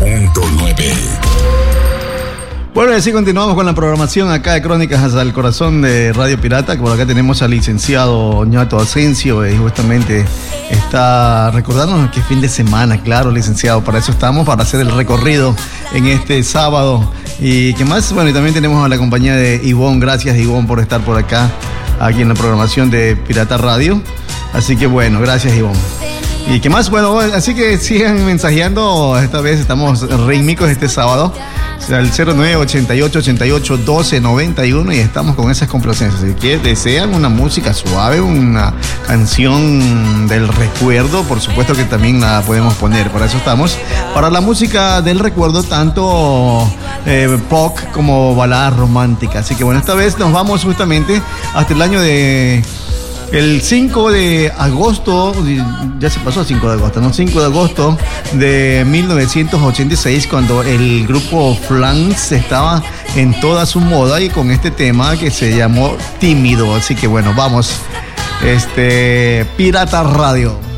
100.9. Bueno, y así continuamos con la programación acá de Crónicas hasta el Corazón de Radio Pirata, que por acá tenemos al licenciado Ñato Asensio, y justamente está recordándonos que fin de semana, claro, licenciado, para eso estamos, para hacer el recorrido en este sábado. Y qué más, bueno, y también tenemos a la compañía de Ivonne. Gracias, Ivonne, por estar por acá, aquí en la programación de Pirata Radio. Así que bueno, gracias, Ivonne. Y qué más, bueno, así que sigan mensajeando, esta vez estamos rítmicos este sábado. Al 0988-88-1291 y estamos con esas complacencias. Si desean una música suave, una canción del recuerdo, por supuesto que también la podemos poner. Para eso estamos. Para la música del recuerdo, tanto pop como baladas románticas. Así que bueno, esta vez nos vamos justamente hasta el año de... El 5 de agosto, ya se pasó el 5 de agosto, ¿no? 5 de agosto de 1986, cuando el grupo Flans estaba en toda su moda y con este tema que se llamó Tímido. Así que bueno, vamos, Pirata Radio.